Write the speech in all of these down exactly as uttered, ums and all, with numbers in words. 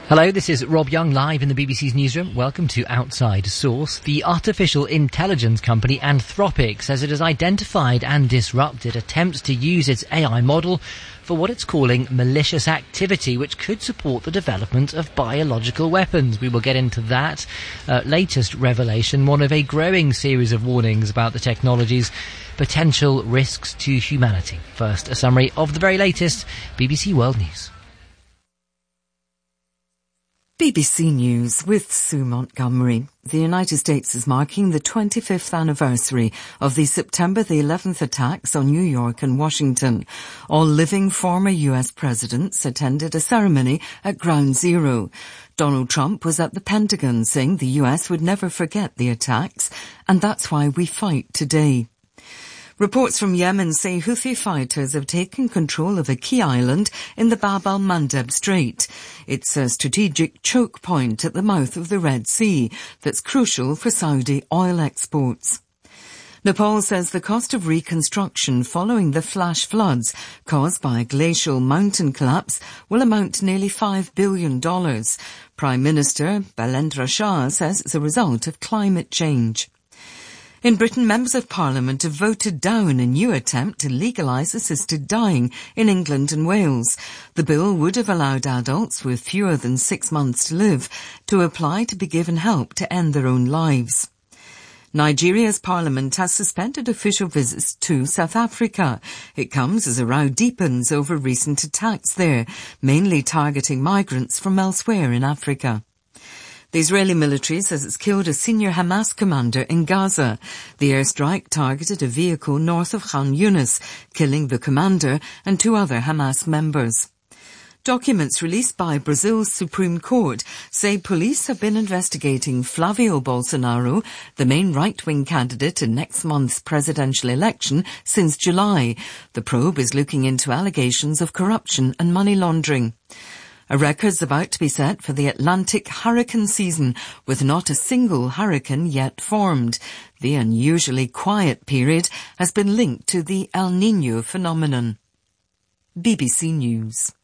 Hello, this is Rob Young live in the B B C's newsroom. Welcome to Outside Source. The artificial intelligence company Anthropic says it has identified and disrupted attempts to use its A I model for what it's calling malicious activity, which could support the development of biological weapons. We will get into that uh, latest revelation, one of a growing series of warnings about the technology's potential risks to humanity. First, a summary of the very latest B B C World News. B B C News with Sue Montgomery. The United States is marking the twenty-fifth anniversary of the September the eleventh attacks on New York and Washington. All living former U S presidents attended a ceremony at Ground Zero. Donald Trump was at the Pentagon saying the U S would never forget the attacks, and that's why we fight today. Reports from Yemen say Houthi fighters have taken control of a key island in the Bab al-Mandeb Strait. It's a strategic choke point at the mouth of the Red Sea that's crucial for Saudi oil exports. Nepal says the cost of reconstruction following the flash floods caused by a glacial mountain collapse will amount to nearly five billion dollars. Prime Minister Balendra Shah says it's a result of climate change. In Britain, members of Parliament have voted down a new attempt to legalise assisted dying in England and Wales. The bill would have allowed adults with fewer than six months to live to apply to be given help to end their own lives. Nigeria's parliament has suspended official visits to South Africa. It comes as a row deepens over recent attacks there, mainly targeting migrants from elsewhere in Africa. The Israeli military says it's killed a senior Hamas commander in Gaza. The airstrike targeted a vehicle north of Khan Yunis, killing the commander and two other Hamas members. Documents released by Brazil's Supreme Court say police have been investigating Flavio Bolsonaro, the main right-wing candidate in next month's presidential election, since July. The probe is looking into allegations of corruption and money laundering. A record's about to be set for the Atlantic hurricane season, with not a single hurricane yet formed. The unusually quiet period has been linked to the El Niño phenomenon. B B C News.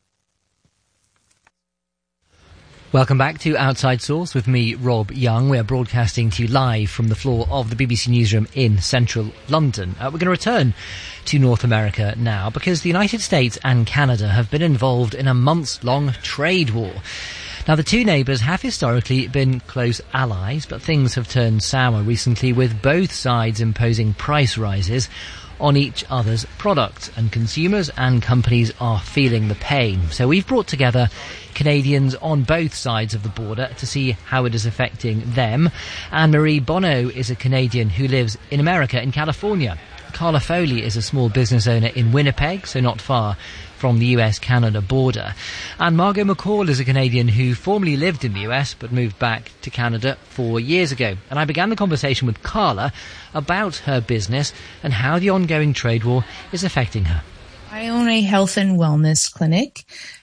Welcome back to Outside Source with me, Rob Young. We are broadcasting to you live from the floor of the B B C newsroom in central London. Uh, we're going to return to North America now because the United States and Canada have been involved in a months-long trade war. Now, the two neighbours have historically been close allies, but things have turned sour recently, with both sides imposing price rises on each other's products, and consumers and companies are feeling the pain. So we've brought together Canadians on both sides of the border to see how it is affecting them. Anne-Marie Bonneau is a Canadian who lives in America, in California. Carla Foley is a small business owner in Winnipeg, so not far from the U S Canada border. And Margot McCall is a Canadian who formerly lived in the U S but moved back to Canada four years ago. And I began the conversation with Carla about her business and how the ongoing trade war is affecting her. I own a health and wellness clinic,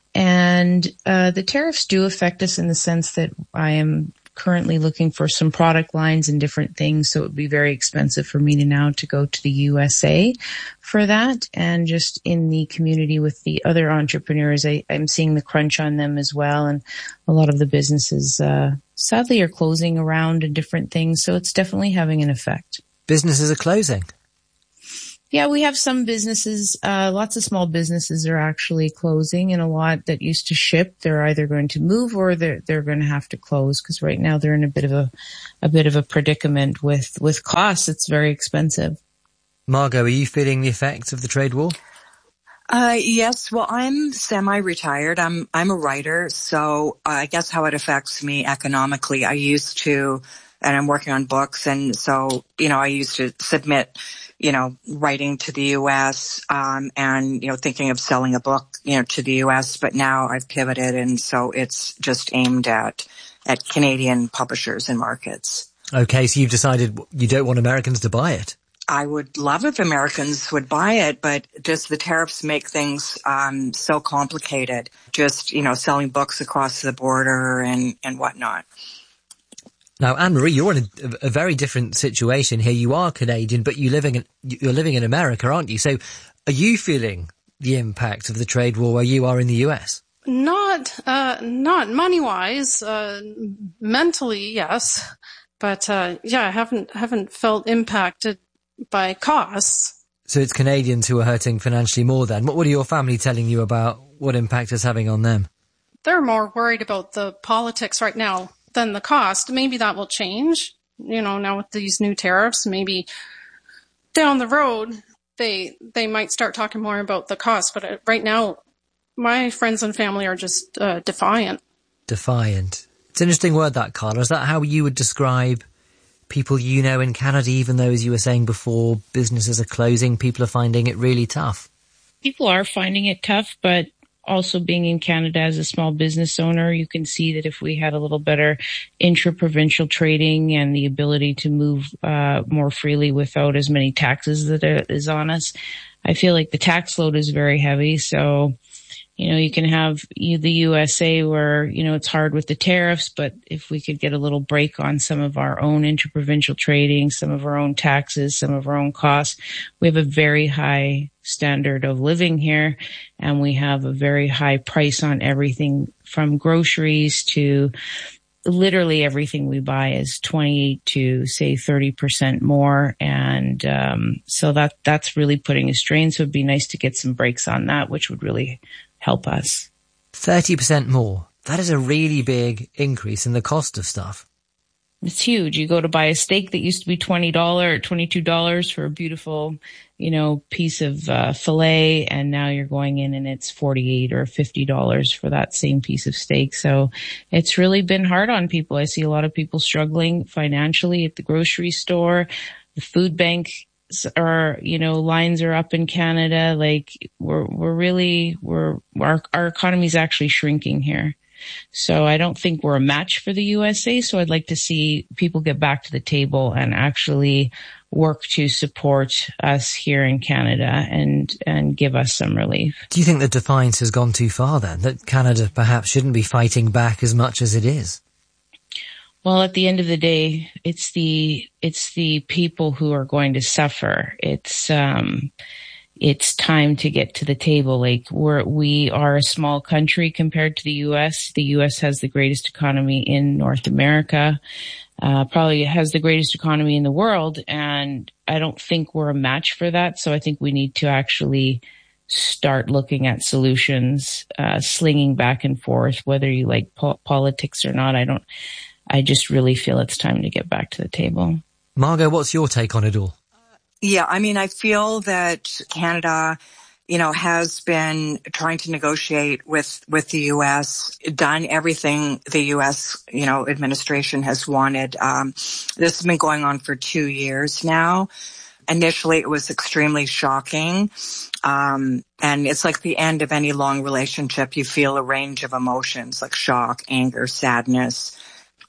and uh, the tariffs do affect us in the sense that I am currently looking for some product lines and different things, so it would be very expensive for me to now to go to the U S A for that. And just in the community with the other entrepreneurs, I, I'm seeing the crunch on them as well, and a lot of the businesses uh, sadly are closing around and different things, so it's definitely having an effect. Businesses are closing? Yeah, we have some businesses, uh, lots of small businesses are actually closing, and a lot that used to ship, they're either going to move or they're, they're going to have to close, because right now they're in a bit of a, a bit of a predicament with, with costs. It's very expensive. Margot, are you feeling the effects of the trade war? Uh, yes. Well, I'm semi-retired. I'm, I'm a writer. So I guess how it affects me economically, I used to, and I'm working on books. And so, you know, I used to submit, you know, writing to the U S, um, and, you know, thinking of selling a book, you know, to the U S, but now I've pivoted. And so it's just aimed at, at Canadian publishers and markets. Okay. So you've decided you don't want Americans to buy it. I would love if Americans would buy it, but just the tariffs make things um so complicated. Just, you know, selling books across the border and, and whatnot. Now, Anne-Marie, you're in a, a very different situation here. You are Canadian, but you living in, you're living in America, aren't you? So are you feeling the impact of the trade war where you are in the U S? Not, uh, not money-wise, uh, mentally, yes. But, uh, yeah, I haven't, haven't felt impacted by costs. So it's Canadians who are hurting financially more then. What, what are your family telling you about what impact it's having on them? They're more worried about the politics right now than the cost. Maybe that will change, you know, now with these new tariffs. Maybe down the road, they, they might start talking more about the cost. But right now, my friends and family are just uh, defiant. Defiant. It's an interesting word, that, Carla. Is that how you would describe people you know in Canada, even though, as you were saying before, businesses are closing, people are finding it really tough? People are finding it tough, but also being in Canada as a small business owner, you can see that if we had a little better intra-provincial trading and the ability to move uh, more freely without as many taxes that is on us, I feel like the tax load is very heavy. So, you know, you can have the U S A where, you know, it's hard with the tariffs, but if we could get a little break on some of our own interprovincial trading, some of our own taxes, some of our own costs, we have a very high standard of living here, and we have a very high price on everything from groceries to literally everything we buy is twenty to say thirty percent more. And, um, so that, that's really putting a strain. So it'd be nice to get some breaks on that, which would really help us. thirty percent more. That is a really big increase in the cost of stuff. It's huge. You go to buy a steak that used to be twenty dollars or twenty-two dollars for a beautiful, you know, piece of uh, filet, and now you're going in and it's forty-eight dollars or fifty dollars for that same piece of steak. So it's really been hard on people. I see a lot of people struggling financially at the grocery store. The food bank are, you know, lines are up in Canada. Like we're, we're really, we're, our, our economy is actually shrinking here. So I don't think we're a match for the U S A. So I'd like to see people get back to the table and actually work to support us here in Canada and, and give us some relief. Do you think the defiance has gone too far then? That Canada perhaps shouldn't be fighting back as much as it is? Well, at the end of the day, it's the, it's the people who are going to suffer. It's, um, it's time to get to the table. Like we're, we are a small country compared to the U S. The U S has the greatest economy in North America, uh, probably has the greatest economy in the world. And I don't think we're a match for that. So I think we need to actually start looking at solutions, uh, slinging back and forth, whether you like po- politics or not. I don't, I just really feel it's time to get back to the table. Margot, what's your take on it all? Yeah, I mean, I feel that Canada, you know, has been trying to negotiate with, with the U S, done everything the U S, you know, administration has wanted. Um, this has been going on for two years now. Initially, it was extremely shocking. Um, and it's like the end of any long relationship. You feel a range of emotions like shock, anger, sadness.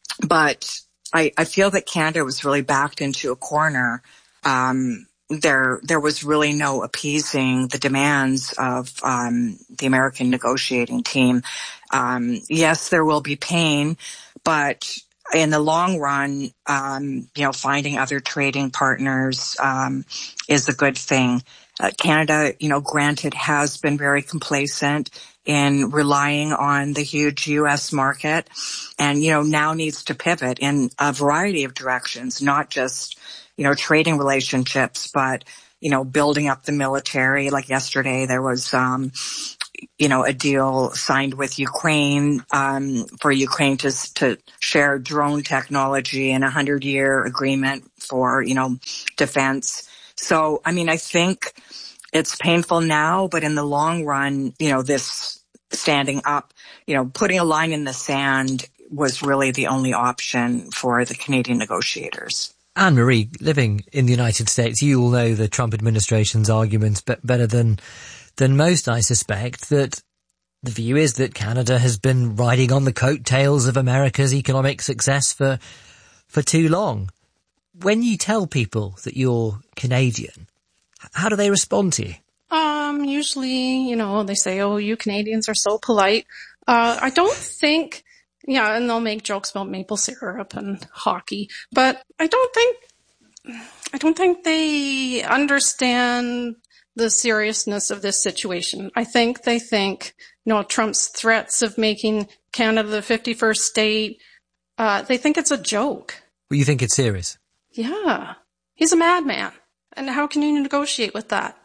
But I, I feel that Canada was really backed into a corner. Um, there, there was really no appeasing the demands of, um, the American negotiating team. Um, yes, there will be pain, but in the long run, um, you know, finding other trading partners, um, is a good thing. Uh, Canada, you know, granted has been very complacent in relying on the huge U S market and, you know, now needs to pivot in a variety of directions, not just, you know, trading relationships, but, you know, building up the military. Like yesterday, there was, um, you know, a deal signed with Ukraine, um, for Ukraine to, to share drone technology and a hundred year agreement for, you know, defense. So, I mean, I think it's painful now, but in the long run, you know, this standing up, you know, putting a line in the sand was really the only option for the Canadian negotiators. Anne-Marie, living in the United States, you all know the Trump administration's arguments be- better than than most, I suspect, that the view is that Canada has been riding on the coattails of America's economic success for for too long. When you tell people that you're Canadian, how do they respond to you? Um, usually, you know, they say, oh, you Canadians are so polite. Uh, I don't think, yeah, and they'll make jokes about maple syrup and hockey, but I don't think, I don't think they understand the seriousness of this situation. I think they think, you know, Trump's threats of making Canada the fifty-first state, uh, they think it's a joke. Well, you think it's serious? Yeah. He's a madman. And how can you negotiate with that?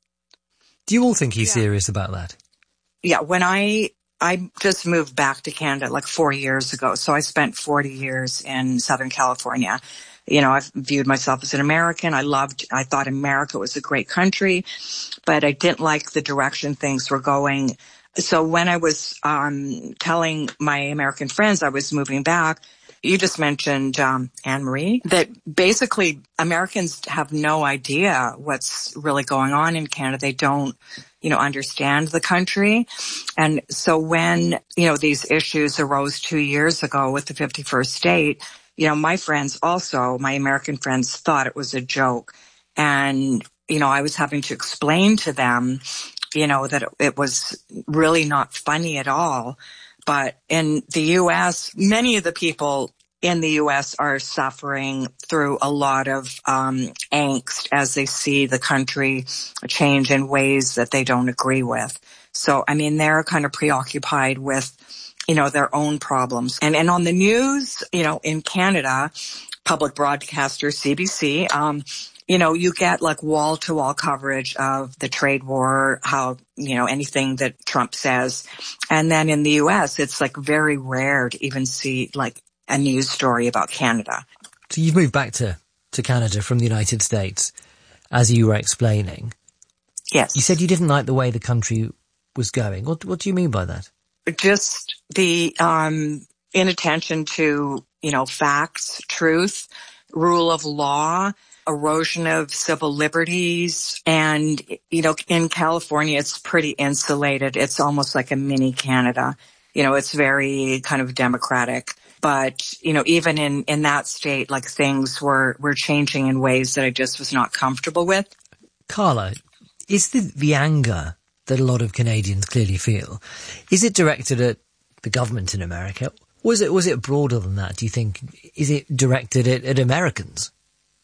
Do you all think he's Yeah. serious about that? Yeah, when I I just moved back to Canada like four years ago, so I spent forty years in Southern California. You know, I've viewed myself as an American. I loved, I thought America was a great country, but I didn't like the direction things were going. So when I was um, telling my American friends I was moving back, you just mentioned um, Anne-Marie, that basically Americans have no idea what's really going on in Canada. They don't, you know, understand the country. And so when, you know, these issues arose two years ago with the fifty-first state, you know, my friends also, my American friends, thought it was a joke. And, you know, I was having to explain to them, you know, that it, it was really not funny at all. But in the U S, many of the people in the U S are suffering through a lot of um, angst as they see the country change in ways that they don't agree with. So, I mean, they're kind of preoccupied with, you know, their own problems. And, and on the news, you know, in Canada, public broadcaster C B C, um, you know, you get like wall-to-wall coverage of the trade war, how, you know, anything that Trump says. And then in the U S, it's like very rare to even see like a news story about Canada. So you've moved back to, to Canada from the United States, as you were explaining. Yes. You said you didn't like the way the country was going. What, what do you mean by that? Just the um, inattention to, you know, facts, truth, rule of law, erosion of civil liberties. And, you know, in California, it's pretty insulated. It's almost like a mini Canada. You know, it's very kind of democratic. But, you know, even in, in that state, like things were, were changing in ways that I just was not comfortable with. Carla, is the, the anger that a lot of Canadians clearly feel, is it directed at the government in America? Was it, was it broader than that, do you think? Is it directed at, at Americans?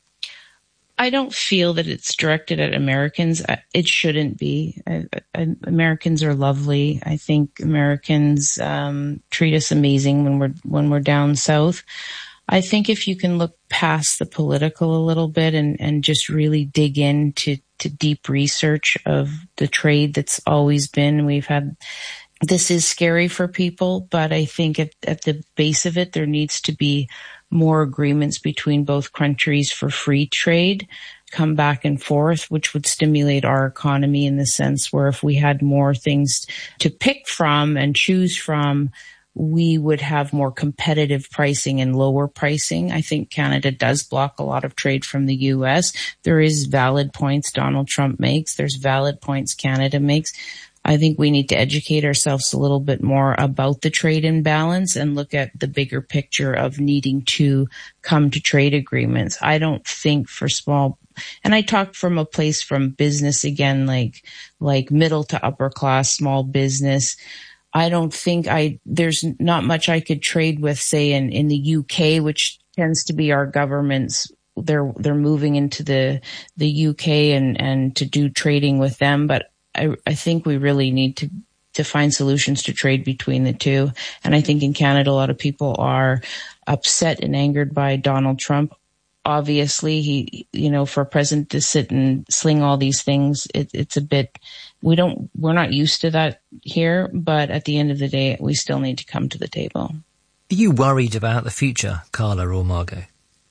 I don't feel that it's directed at Americans. It shouldn't be. I, I, Americans are lovely. I think Americans um, treat us amazing when we're when we're down south. I think if you can look past the political a little bit and, and just really dig into to deep research of the trade that's always been, we've had, this is scary for people, but I think at, at the base of it, there needs to be more agreements between both countries for free trade, come back and forth, which would stimulate our economy in the sense where if we had more things to pick from and choose from, we would have more competitive pricing and lower pricing. I think Canada does block a lot of trade from the U S. There is valid points Donald Trump makes. There's valid points Canada makes. I think we need to educate ourselves a little bit more about the trade imbalance and look at the bigger picture of needing to come to trade agreements. I don't think for small, and I talk from a place from business again, like, like middle to upper class, small business. I don't think I, there's not much I could trade with, say, in, in the U K, which tends to be our government's, they're, they're moving into the, the U K and, and to do trading with them. But I, I think we really need to, to find solutions to trade between the two. And I think in Canada, a lot of people are upset and angered by Donald Trump. Obviously, he, you know, for a president to sit and sling all these things, it, it's a bit, we don't, we're not used to that here, but at the end of the day, we still need to come to the table. Are you worried about the future, Carla or Margot?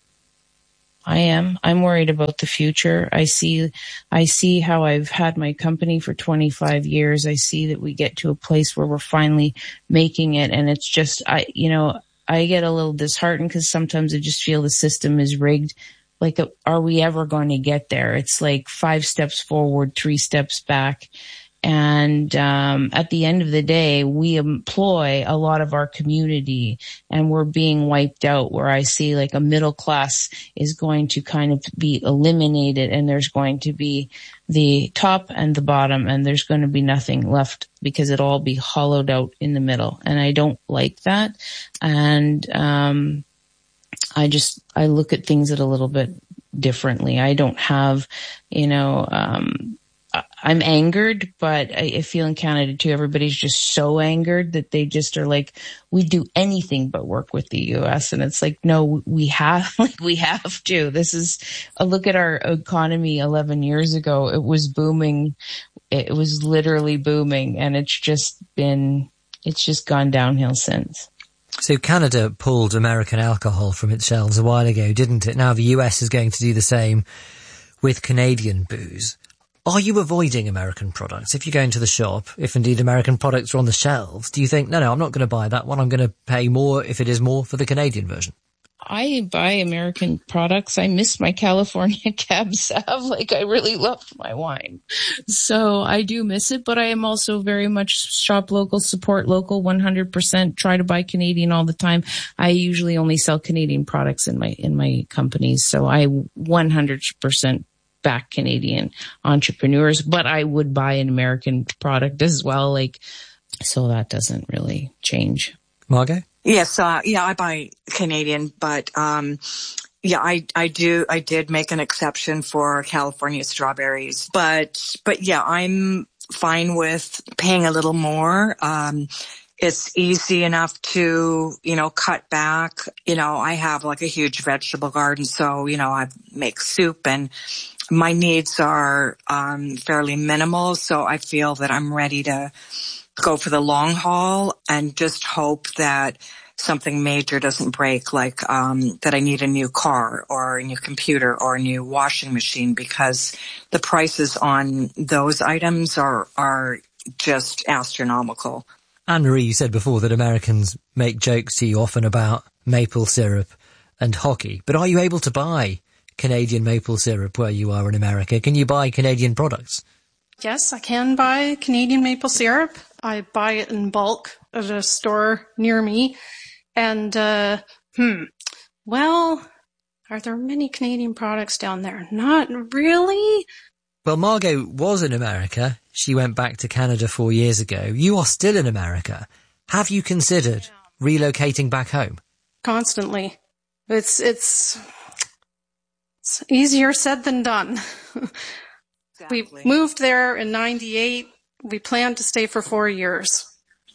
I am. I'm worried about the future. I see, I see how I've had my company for twenty-five years. I see that we get to a place where we're finally making it. And it's just, I, you know, I get a little disheartened because sometimes I just feel the system is rigged. Like, are we ever going to get there? It's like five steps forward, three steps back. And um, at the end of the day, we employ a lot of our community and we're being wiped out, where I see like a middle class is going to kind of be eliminated and there's going to be the top and the bottom and there's going to be nothing left because it'll all be hollowed out in the middle. And I don't like that. And um, I just, I look at things at a little bit differently. I don't have, you know, um, I'm angered, but I, I feel in Canada too, everybody's just so angered that they just are like, we do anything but work with the U S. And it's like, no, we have, like, we have to. This is a look at our economy eleven years ago. It was booming. It was literally booming, and it's just been, it's just gone downhill since. So Canada pulled American alcohol from its shelves a while ago, didn't it? Now the U S is going to do the same with Canadian booze. Are you avoiding American products? If you go into the shop, if indeed American products are on the shelves, do you think, no, no, I'm not going to buy that one. I'm going to pay more, if it is more, for the Canadian version? I buy American products. I miss my California Cab Sav. Like, I really loved my wine. So I do miss it, but I am also very much shop local, support local, one hundred percent, try to buy Canadian all the time. I usually only sell Canadian products in my, in my companies. So I one hundred percent back Canadian entrepreneurs, but I would buy an American product as well. Like, so that doesn't really change. Margot? Yes, uh, yeah, I buy Canadian, but, um, yeah, I, I do, I did make an exception for California strawberries, but, but yeah, I'm fine with paying a little more. Um, it's easy enough to, you know, cut back. You know, I have like a huge vegetable garden, so, you know, I make soup, and my needs are, um, fairly minimal, so I feel that I'm ready to go for the long haul and just hope that something major doesn't break, like um that I need a new car or a new computer or a new washing machine, because the prices on those items are are just astronomical. Anne-Marie, you said before that Americans make jokes to you often about maple syrup and hockey, but are you able to buy Canadian maple syrup where you are in America? Can you buy Canadian products? Yes, I can buy Canadian maple syrup. I buy it in bulk at a store near me. And, uh, hmm, well, are there many Canadian products down there? Not really. Well, Margot was in America. She went back to Canada four years ago. You are still in America. Have you considered yeah. relocating back home? Constantly. It's, it's, it's easier said than done. Exactly. We moved there in ninety-eight. We planned to stay for four years.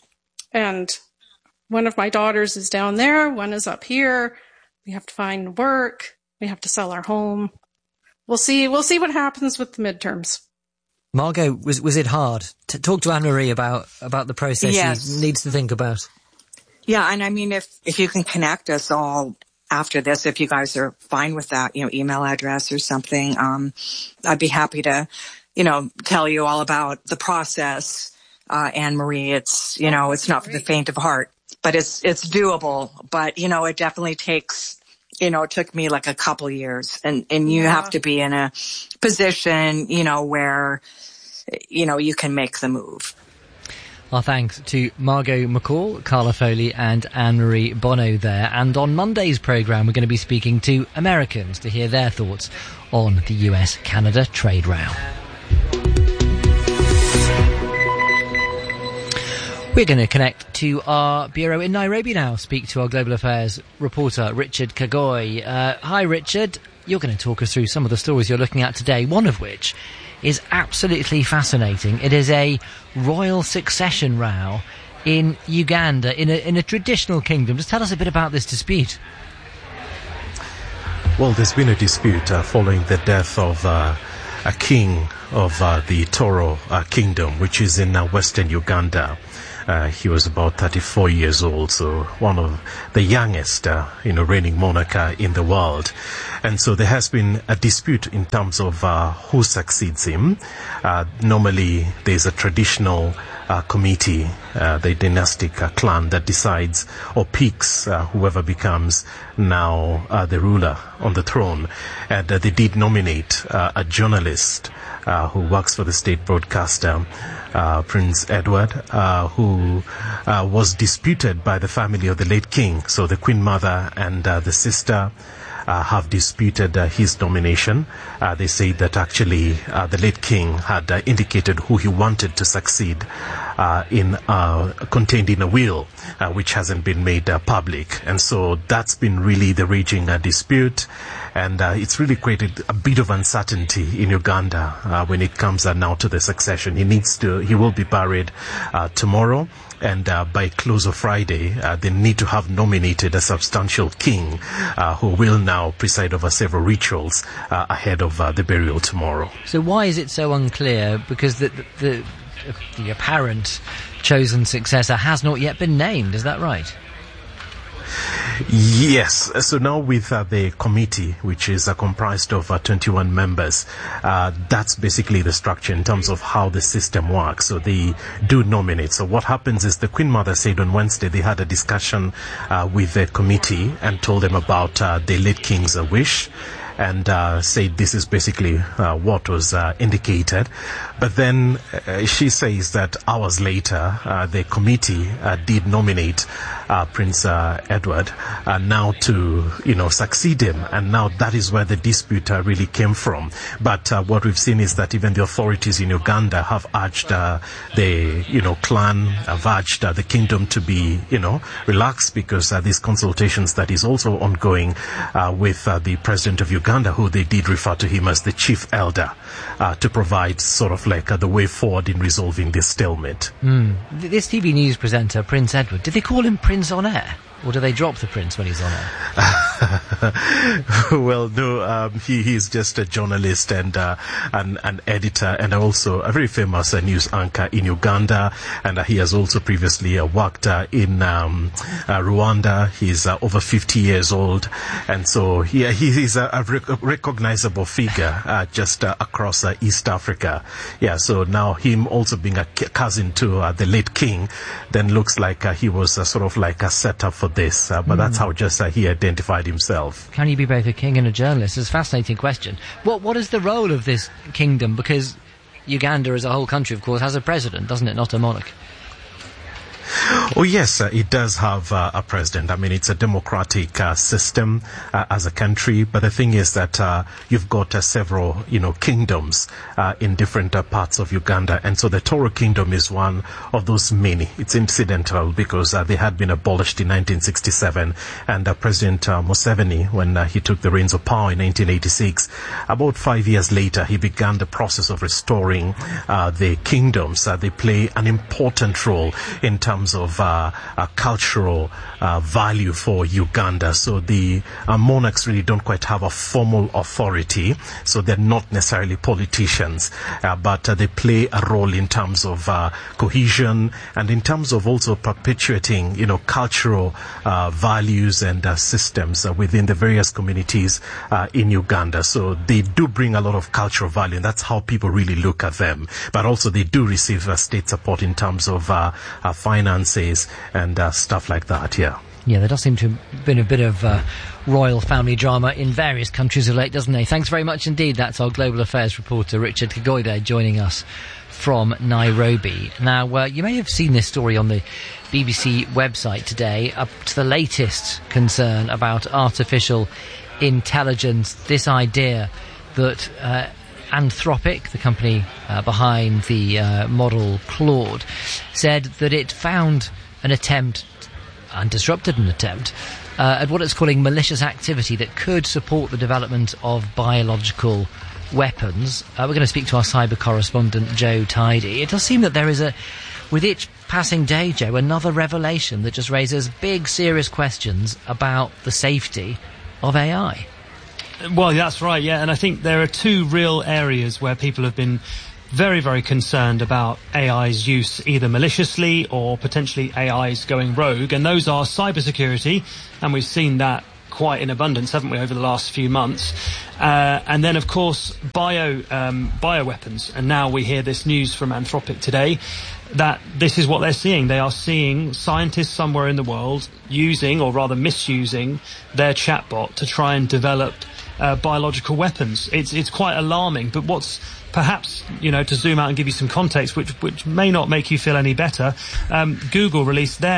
And one of my daughters is down there, one is up here. We have to find work. We have to sell our home. We'll see. We'll see what happens with the midterms. Margot, was was it hard? T- talk to Anne-Marie about, about the process yes. she needs to think about. Yeah, and I mean, if, if you can connect us all after this, if you guys are fine with that, you know, email address or something, um, I'd be happy to, you know, tell you all about the process. Uh, Anne-Marie, it's, you know, it's not for the faint of heart, but it's, it's doable. But, you know, it definitely takes, you know, it took me like a couple years, and, and you yeah. have to be in a position, you know, where, you know, you can make the move. Our thanks to Margot McCall, Carla Foley and Anne-Marie Bonneau there. And on Monday's programme, we're going to be speaking to Americans to hear their thoughts on the U S Canada trade row. We're going to connect to our bureau in Nairobi now, speak to our Global Affairs reporter, Richard Kagoi. Uh, hi, Richard. You're going to talk us through some of the stories you're looking at today, one of which is absolutely fascinating. It is a royal succession row in Uganda, in a, in a traditional kingdom. Just tell us a bit about this dispute. Well, there's been a dispute uh, following the death of uh, a king of uh, the Toro uh, kingdom, which is in uh, western Uganda. Uh, he was about thirty-four years old, so one of the youngest, uh, you know, reigning monarch uh, in the world. And so there has been a dispute in terms of uh, who succeeds him. Uh, normally, there's a traditional uh, committee, uh, the dynastic uh, clan that decides or picks uh, whoever becomes now uh, the ruler on the throne. And uh, they did nominate uh, a journalist uh, who works for the state broadcaster, Uh, Prince Edward, uh, who uh, was disputed by the family of the late king. So the Queen Mother and uh, the sister uh, have disputed uh, his nomination. Uh, they say that actually uh, the late king had uh, indicated who he wanted to succeed uh, in uh, contained in a will, uh, which hasn't been made uh, public. And so that's been really the raging uh, dispute. And uh, it's really created a bit of uncertainty in Uganda uh, when it comes uh, now to the succession. He needs to, he will be buried uh, tomorrow. And uh, by close of Friday, uh, they need to have nominated a substantial king uh, who will now preside over several rituals uh, ahead of uh, the burial tomorrow. So why is it so unclear? Because the, the, the apparent chosen successor has not yet been named, is that right? Yes. So now with uh, the committee, which is uh, comprised of uh, twenty-one members, uh, that's basically the structure in terms of how the system works. So they do nominate. So what happens is the Queen Mother said on Wednesday they had a discussion uh, with the committee and told them about uh, the late King's uh, wish. And uh, said this is basically uh, what was uh, indicated. But then uh, she says that hours later, uh, the committee uh, did nominate uh, Prince uh, Edward uh, now to, you know, succeed him. And now that is where the dispute uh, really came from. But uh, what we've seen is that even the authorities in Uganda have urged uh, the, you know, clan, have urged uh, the kingdom to be, you know, relaxed because uh, these consultations that is also ongoing uh, with uh, the president of Uganda. Uganda, who they did refer to him as the chief elder, uh, to provide sort of like uh, the way forward in resolving this stalemate. Mm. This T V news presenter, Prince Edward, did they call him Prince on air? Or do they drop the prince when he's on air? Well, no, um, he, he's just a journalist and uh, an, an editor and also a very famous uh, news anchor in Uganda. And uh, he has also previously uh, worked uh, in um, uh, Rwanda. He's uh, over fifty years old. And so he, he's a, a rec- recognizable figure uh, just uh, across uh, East Africa. Yeah, so now him also being a cousin to uh, the late king then looks like uh, he was uh, sort of like a setup for this, uh, but mm. that's how just uh, he identified himself. Can you be both a king and a journalist? It's a fascinating question. What What is the role of this kingdom? Because Uganda as a whole country, of course, has a president, doesn't it? Not a monarch. Oh, yes, uh, it does have uh, a president. I mean, it's a democratic uh, system uh, as a country. But the thing is that uh, you've got uh, several, you know, kingdoms uh, in different uh, parts of Uganda. And so the Toro Kingdom is one of those many. It's incidental because uh, they had been abolished in nineteen sixty-seven. And uh, President uh, Museveni, when uh, he took the reins of power in nineteen eighty-six, about five years later, he began the process of restoring uh, the kingdoms. Uh, they play an important role in terms of uh, a cultural uh, value for Uganda. So the uh, monarchs really don't quite have a formal authority, so they're not necessarily politicians, uh, but uh, they play a role in terms of uh, cohesion and in terms of also perpetuating, you know, cultural uh, values and uh, systems uh, within the various communities uh, in Uganda. So they do bring a lot of cultural value, and that's how people really look at them. But also they do receive uh, state support in terms of uh, uh, finance and uh, stuff like that, yeah. Yeah, there does seem to have been a bit of uh, royal family drama in various countries of late, doesn't there? Thanks very much indeed. That's our global affairs reporter, Richard Kagoide, joining us from Nairobi. Now, uh, you may have seen this story on the B B C website today, up to the latest concern about artificial intelligence, this idea that uh, Anthropic, the company uh, behind the uh, model Claude, said that it found an attempt, and disrupted an attempt, uh, at what it's calling malicious activity that could support the development of biological weapons. Uh, we're going to speak to our cyber correspondent, Joe Tidy. It does seem that there is a, with each passing day, Joe, another revelation that just raises big, serious questions about the safety of A I. Well, that's right, yeah, and I think there are two real areas where people have been very, very concerned about A I's use, either maliciously or potentially A I's going rogue, and those are cybersecurity, and we've seen that quite in abundance, haven't we, over the last few months, uh, and then, of course, bio um, bioweapons, and now we hear this news from Anthropic today that this is what they're seeing. They are seeing scientists somewhere in the world using, or rather misusing, their chatbot to try and develop Uh, biological weapons. It's it's quite alarming, but what's perhaps, you know, to zoom out and give you some context, which which may not make you feel any better, um, Google released their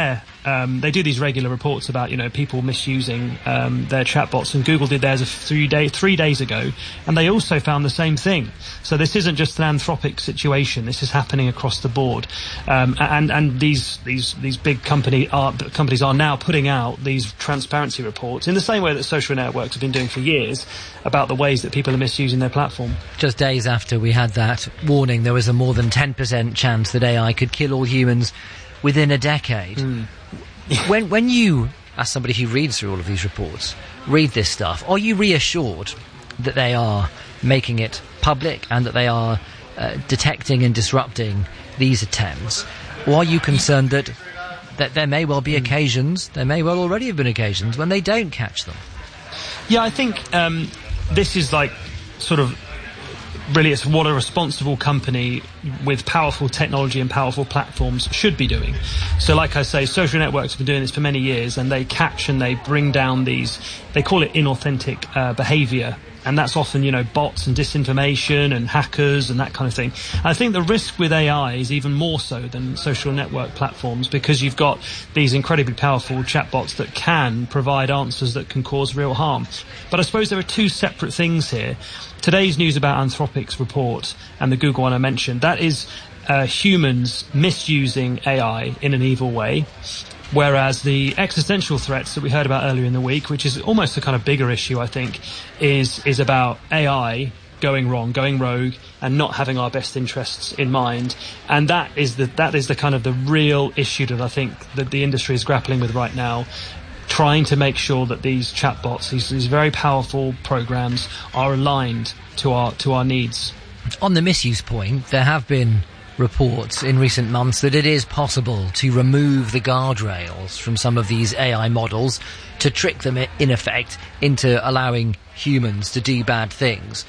um, they do these regular reports about, you know, people misusing um, their chatbots, and Google did theirs a three day three days ago, and they also found the same thing. So this isn't just an Anthropic situation. This is happening across the board, um, and and these these these big company are companies are now putting out these transparency reports in the same way that social networks have been doing for years about the ways that people are misusing their platform. Just days after we had that warning, there was a more than ten percent chance that A I could kill all humans within a decade. Mm. when when you, as somebody who reads through all of these reports, read this stuff, are you reassured that they are making it public and that they are uh, detecting and disrupting these attempts? Or are you concerned that that there may well be occasions, there may well already have been occasions, when they don't catch them? Yeah, I think um, this is like sort of really it's what a responsible company with powerful technology and powerful platforms should be doing. So like I say, social networks have been doing this for many years, and they catch and they bring down these, they call it inauthentic uh, behavior. And that's often, you know, bots and disinformation and hackers and that kind of thing. I think the risk with A I is even more so than social network platforms, because you've got these incredibly powerful chatbots that can provide answers that can cause real harm. But I suppose there are two separate things here. Today's news about Anthropic's report and the Google one I mentioned, that is uh, humans misusing A I in an evil way. Whereas the existential threats that we heard about earlier in the week, which is almost a kind of bigger issue, I think, is is about A I going wrong, going rogue, and not having our best interests in mind. And that is the that is the kind of the real issue that I think that the industry is grappling with right now, trying to make sure that these chatbots, these, these very powerful programs, are aligned to our to our needs. On the misuse point, there have been reports in recent months that it is possible to remove the guardrails from some of these A I models to trick them, in effect, into allowing humans to do bad things.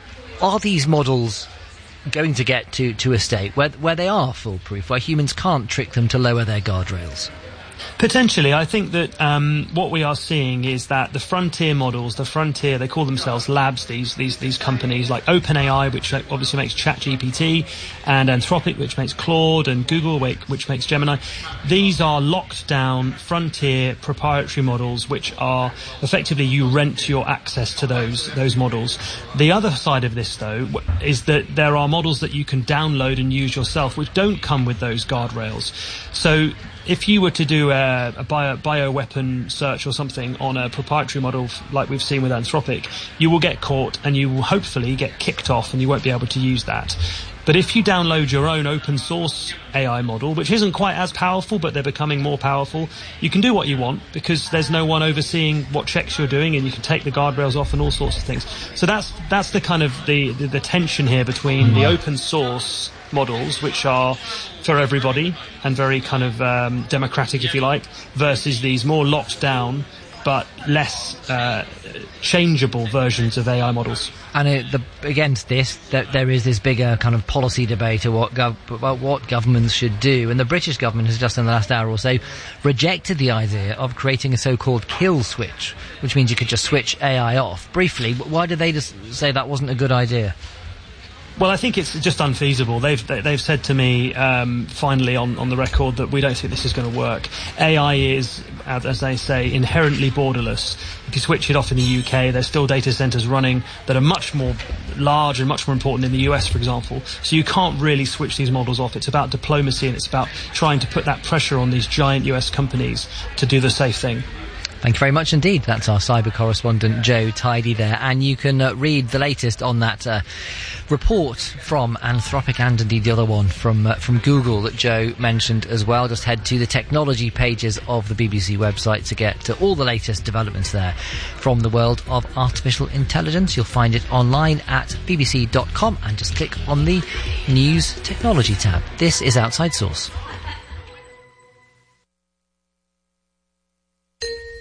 Are these models going to get to, to a state where, where they are foolproof, where humans can't trick them to lower their guardrails? Potentially. I think that um, what we are seeing is that the frontier models, the frontier, they call themselves labs, these these these companies like OpenAI, which obviously makes ChatGPT, and Anthropic, which makes Claude, and Google, which makes Gemini. These are locked down frontier proprietary models, which are effectively you rent your access to those those models. The other side of this, though, is that there are models that you can download and use yourself, which don't come with those guardrails. So if you were to do a, a bio, bioweapon search or something on a proprietary model like we've seen with Anthropic, you will get caught and you will hopefully get kicked off and you won't be able to use that. But if you download your own open source A I model, which isn't quite as powerful, but they're becoming more powerful, you can do what you want because there's no one overseeing what checks you're doing, and you can take the guardrails off and all sorts of things. So that's that's the kind of the, the, the tension here between the open source models, which are for everybody and very kind of um, democratic, if you like, versus these more locked down but less uh, changeable versions of A I models. And it, the, against this, that there is this bigger kind of policy debate about what, gov- about what governments should do. And the British government has just in the last hour or so rejected the idea of creating a so-called kill switch, which means you could just switch A I off. Briefly, why did they just say that wasn't a good idea? Well, I think it's just unfeasible. They've they've said to me um, finally on, on the record that we don't think this is going to work. A I is, as they say, inherently borderless. If you switch it off in the U K, there's still data centres running that are much more large and much more important in the U S, for example. So you can't really switch these models off. It's about diplomacy, and it's about trying to put that pressure on these giant U S companies to do the safe thing. Thank you very much indeed. That's our cyber correspondent, Joe Tidy there. And you can uh, read the latest on that uh, report from Anthropic and indeed the other one from uh, from Google that Joe mentioned as well. Just head to the technology pages of the B B C website to get to all the latest developments there from the world of artificial intelligence. You'll find it online at b b c dot com and just click on the News Technology tab. This is Outside Source.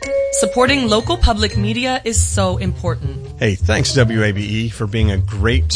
Supporting local public media is so important. Hey, thanks W A B E for being a great